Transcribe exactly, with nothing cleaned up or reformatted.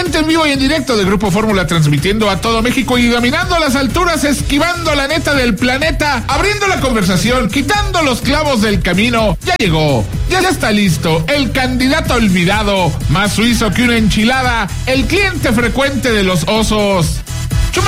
totalmente en vivo y en directo de Grupo Fórmula, transmitiendo a todo México y dominando las alturas, esquivando la neta del planeta, abriendo la conversación, quitando los clavos del camino. Ya llegó, ya está listo, el candidato olvidado, más suizo que una enchilada, el cliente frecuente de los osos.